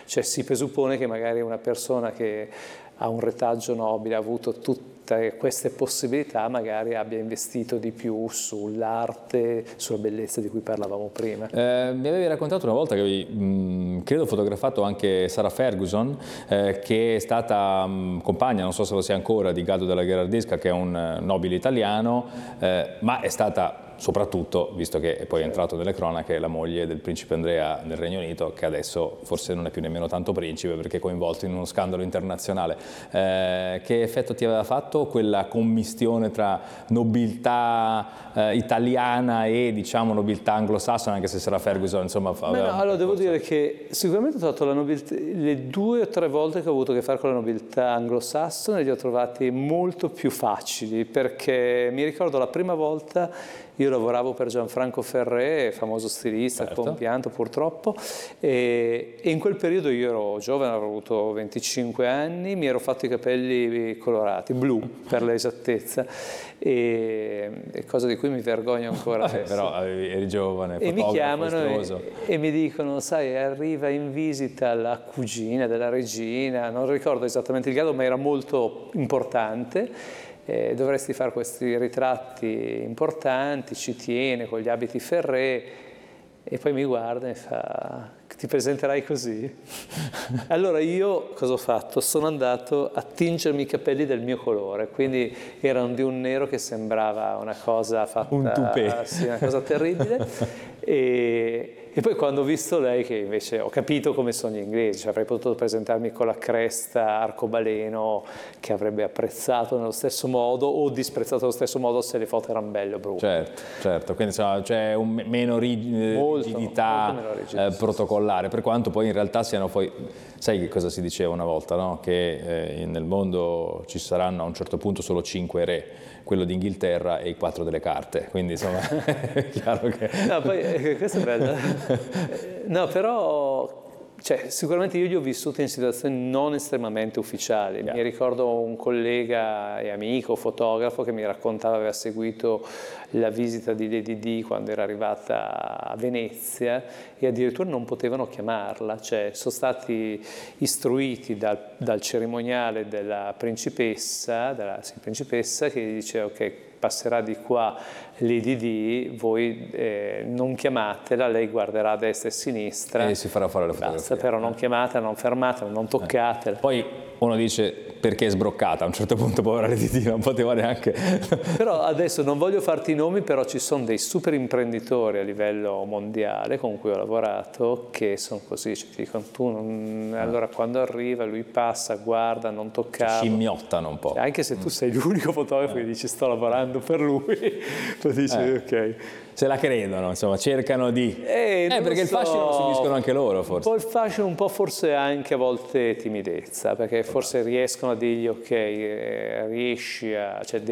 cioè si presuppone che magari una persona che ha un retaggio nobile, ha avuto tutte queste possibilità, magari abbia investito di più sull'arte, sulla bellezza di cui parlavamo prima. Mi avevi raccontato una volta che avevi, credo, fotografato anche Sarah Ferguson, che è stata compagna, non so se lo sia ancora, di Gallo della Gherardesca, che è un nobile italiano, ma è stata soprattutto, visto che poi è entrato nelle cronache, la moglie del principe Andrea nel Regno Unito, che adesso forse non è più nemmeno tanto principe perché è coinvolto in uno scandalo internazionale. Che effetto ti aveva fatto quella commistione tra nobiltà italiana e, diciamo, nobiltà anglosassone, anche se Sarah Ferguson, insomma, allora devo dire che sicuramente ho trovato la nobiltà, le 2 o 3 volte che ho avuto a che fare con la nobiltà anglosassone li ho trovati molto più facili, perché mi ricordo la prima volta io lavoravo per Gianfranco Ferré, famoso stilista, certo, compianto purtroppo, e in quel periodo io ero giovane, avevo avuto 25 anni, mi ero fatto i capelli colorati, blu per l'esattezza, e cosa di cui mi vergogno ancora adesso. Però eri giovane, e mi chiamano e mi dicono, sai, arriva in visita la cugina della regina, non ricordo esattamente il grado, ma era molto importante. Dovresti fare questi ritratti importanti, ci tiene con gli abiti Ferré, e poi mi guarda e fa, ti presenterai così? Allora io cosa ho fatto? Sono andato a tingermi i capelli del mio colore, quindi erano di un nero che sembrava una cosa fatta, un tupè. Sì, una cosa terribile. E poi quando ho visto lei, che invece ho capito come sono gli inglesi, cioè avrei potuto presentarmi con la cresta arcobaleno, che avrebbe apprezzato nello stesso modo o disprezzato nello stesso modo se le foto erano belle o brutte. Certo, quindi insomma c'è meno rigidità protocollare, per quanto poi in realtà siano poi, sai che cosa si diceva una volta, no? Che nel mondo ci saranno a un certo punto solo 5 re, quello d'Inghilterra e i 4 delle carte, quindi insomma è chiaro che... No, poi questo è bello. No, però... Cioè, sicuramente io li ho vissuti in situazioni non estremamente ufficiali. Mi ricordo un collega e amico, fotografo, che mi raccontava aveva seguito la visita di Lady Di quando era arrivata a Venezia e addirittura non potevano chiamarla, cioè sono stati istruiti dal cerimoniale della principessa, che gli diceva ok, passerà di qua Lady Di, voi non chiamatela, lei guarderà a destra e a sinistra e si farà fare le fotografie. Basta, però non chiamatela, non fermatela, non toccatela. Poi uno dice perché è sbroccata, a un certo punto povera Lady Di non poteva neanche... Però adesso non voglio farti i nomi, però ci sono dei super imprenditori a livello mondiale con cui ho lavorato che sono così, cioè, ti dicono tu, allora quando arriva lui passa, guarda, non toccare. Scimmiottano un po'. Cioè, anche se tu sei l'unico fotografo che dici sto lavorando per lui, tu dici ok. Se la credono, insomma, cercano di... perché il fascino lo subiscono anche loro, forse. Un po' il fascino, un po' forse anche a volte timidezza, perché forse riescono a dirgli ok, riesci a, cioè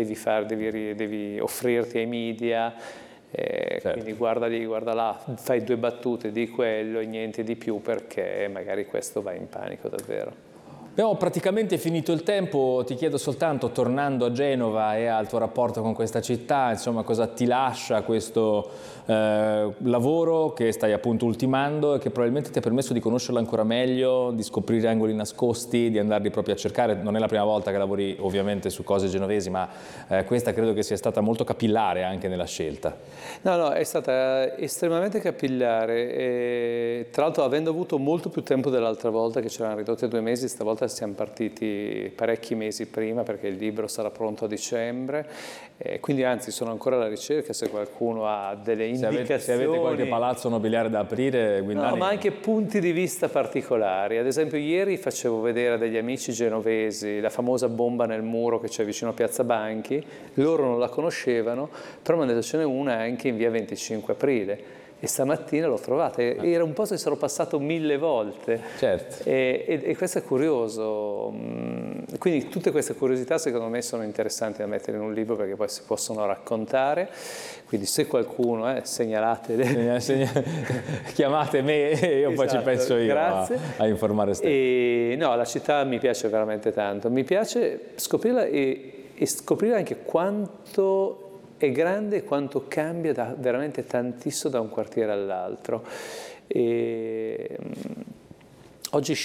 devi offrirti ai media, certo. Quindi guarda lì, guarda là, fai 2 battute di quello e niente di più, perché magari questo va in panico davvero. Abbiamo praticamente finito il tempo, ti chiedo soltanto, tornando a Genova e al tuo rapporto con questa città, insomma, cosa ti lascia questo lavoro che stai appunto ultimando e che probabilmente ti ha permesso di conoscerla ancora meglio, di scoprire angoli nascosti, di andarli proprio a cercare. Non è la prima volta che lavori ovviamente su cose genovesi, ma questa credo che sia stata molto capillare anche nella scelta. No, è stata estremamente capillare e tra l'altro avendo avuto molto più tempo dell'altra volta, che ci erano ridotti a 2 mesi, stavolta siamo partiti parecchi mesi prima perché il libro sarà pronto a dicembre, quindi anzi sono ancora alla ricerca se qualcuno ha delle indicazioni. Se avete qualche palazzo nobiliare da aprire, Guindani... No, ma anche punti di vista particolari. Ad esempio ieri facevo vedere a degli amici genovesi la famosa bomba nel muro che c'è vicino a Piazza Banchi, loro non la conoscevano, però mi hanno detto ce n'è una anche in via 25 aprile. E stamattina l'ho trovata, era un posto che sono passato 1000 volte. Certo. E questo è curioso. Quindi tutte queste curiosità secondo me sono interessanti da mettere in un libro perché poi si possono raccontare. Quindi se qualcuno, segnalatele. Chiamate me e io poi ci penso io a informare Stefano. No, la città mi piace veramente tanto. Mi piace scoprirla e scoprire anche quanto è grande, quanto cambia veramente tantissimo da un quartiere all'altro. Oggi